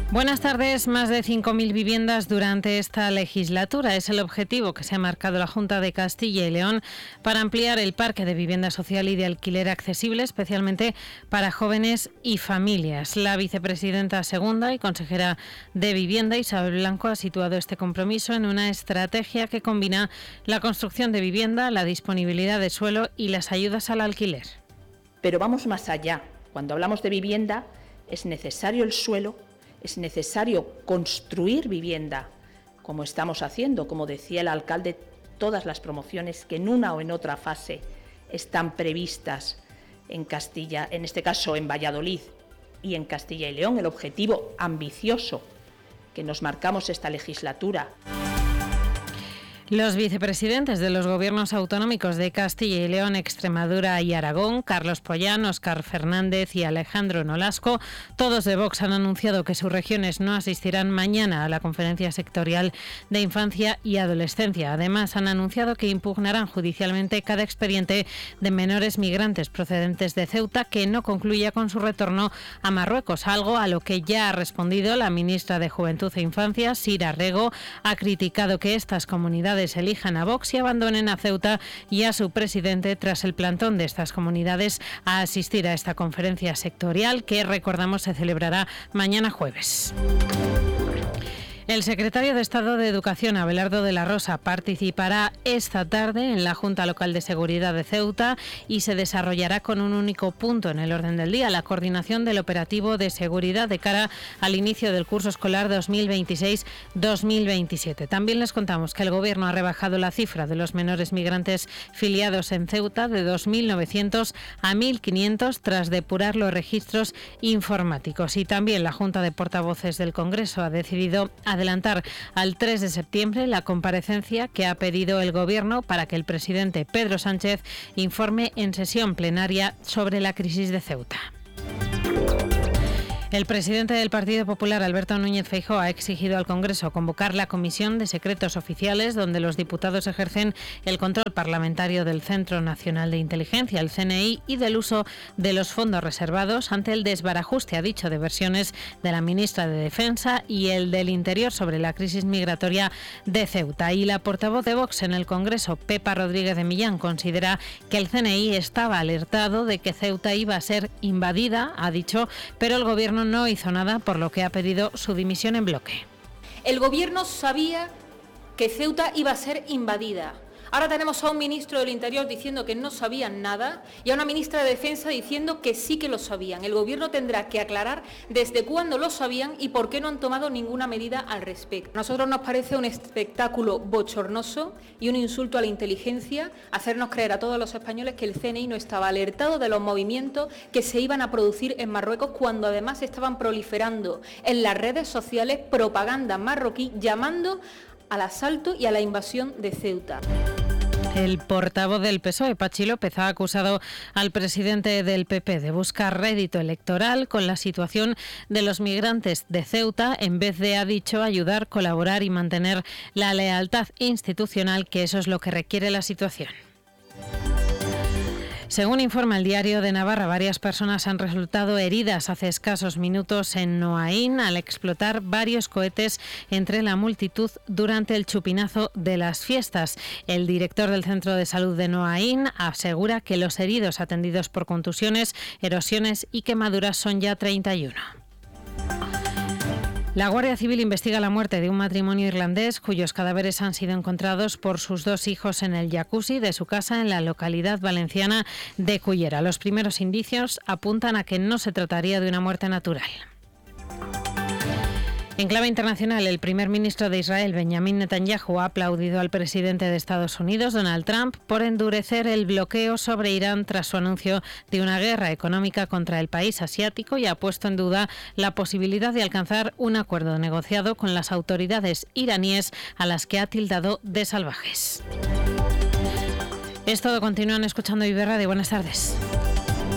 Buenas tardes. Más de 5.000 viviendas durante esta legislatura es el objetivo que se ha marcado la Junta de Castilla y León para ampliar el parque de vivienda social y de alquiler accesible, especialmente para jóvenes y familias. La vicepresidenta segunda y consejera de Vivienda, Isabel Blanco, ha situado este compromiso en una estrategia que combina la construcción de vivienda, la disponibilidad de suelo y las ayudas al alquiler. Pero vamos más allá. Cuando hablamos de vivienda, es necesario el suelo. Es necesario construir vivienda, como estamos haciendo, como decía el alcalde, todas las promociones que en una o en otra fase están previstas en Castilla, en este caso en Valladolid y en Castilla y León, el objetivo ambicioso que nos marcamos esta legislatura. Los vicepresidentes de los gobiernos autonómicos de Castilla y León, Extremadura y Aragón, Carlos Pollán, Óscar Fernández y Alejandro Nolasco, todos de Vox, han anunciado que sus regiones no asistirán mañana a la conferencia sectorial de infancia y adolescencia. Además, han anunciado que impugnarán judicialmente cada expediente de menores migrantes procedentes de Ceuta que no concluya con su retorno a Marruecos, algo a lo que ya ha respondido la ministra de Juventud e Infancia, Sira Rego. Ha criticado que estas comunidades elijan a Vox y abandonen a Ceuta y a su presidente tras el plantón de estas comunidades a asistir a esta conferencia sectorial que, recordamos, se celebrará mañana jueves. El secretario de Estado de Educación, Abelardo de la Rosa, participará esta tarde en la Junta Local de Seguridad de Ceuta y se desarrollará con un único punto en el orden del día: la coordinación del operativo de seguridad de cara al inicio del curso escolar 2026-2027. También les contamos que el Gobierno ha rebajado la cifra de los menores migrantes filiados en Ceuta de 2.900 a 1.500 tras depurar los registros informáticos. Y también la Junta de Portavoces del Congreso ha decidido adelantar al 3 de septiembre la comparecencia que ha pedido el Gobierno para que el presidente Pedro Sánchez informe en sesión plenaria sobre la crisis de Ceuta. El presidente del Partido Popular, Alberto Núñez Feijóo, ha exigido al Congreso convocar la Comisión de Secretos Oficiales, donde los diputados ejercen el control parlamentario del Centro Nacional de Inteligencia, el CNI, y del uso de los fondos reservados ante el desbarajuste, ha dicho, de versiones de la ministra de Defensa y el del Interior sobre la crisis migratoria de Ceuta. Y la portavoz de Vox en el Congreso, Pepa Rodríguez de Millán, considera que el CNI estaba alertado de que Ceuta iba a ser invadida, ha dicho, pero el Gobierno no hizo nada, por lo que ha pedido su dimisión en bloque. El Gobierno sabía que Ceuta iba a ser invadida. Ahora tenemos a un ministro del Interior diciendo que no sabían nada y a una ministra de Defensa diciendo que sí que lo sabían. El Gobierno tendrá que aclarar desde cuándo lo sabían y por qué no han tomado ninguna medida al respecto. A nosotros nos parece un espectáculo bochornoso y un insulto a la inteligencia hacernos creer a todos los españoles que el CNI no estaba alertado de los movimientos que se iban a producir en Marruecos, cuando además estaban proliferando en las redes sociales propaganda marroquí llamando al asalto y a la invasión de Ceuta. El portavoz del PSOE, Pachi López, ha acusado al presidente del PP de buscar rédito electoral con la situación de los migrantes de Ceuta, en vez de, ha dicho, ayudar, colaborar y mantener la lealtad institucional, que eso es lo que requiere la situación. Según informa el Diario de Navarra, varias personas han resultado heridas hace escasos minutos en Noaín al explotar varios cohetes entre la multitud durante el chupinazo de las fiestas. El director del Centro de Salud de Noaín asegura que los heridos atendidos por contusiones, erosiones y quemaduras son ya 31. La Guardia Civil investiga la muerte de un matrimonio irlandés cuyos cadáveres han sido encontrados por sus dos hijos en el jacuzzi de su casa en la localidad valenciana de Cullera. Los primeros indicios apuntan a que no se trataría de una muerte natural. En clave internacional, el primer ministro de Israel, Benjamin Netanyahu, ha aplaudido al presidente de Estados Unidos, Donald Trump, por endurecer el bloqueo sobre Irán tras su anuncio de una guerra económica contra el país asiático, y ha puesto en duda la posibilidad de alcanzar un acuerdo negociado con las autoridades iraníes, a las que ha tildado de salvajes. Es todo. Continúan escuchando Vive Radio. Buenas tardes.